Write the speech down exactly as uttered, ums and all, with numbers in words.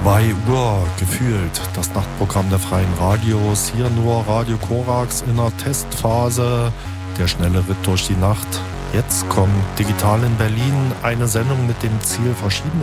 zwei Uhr gefühlt, das Nachtprogramm der Freien Radios. Hier nur Radio Korax in der Testphase. Der schnelle Ritt durch die Nacht. Jetzt kommt Digital in Berlin, eine Sendung mit dem Ziel, verschiedene